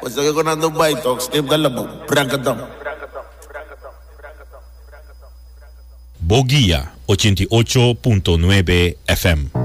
Pues sigue con un baito, skip the level, brancadam. Boguía 88.9 FM.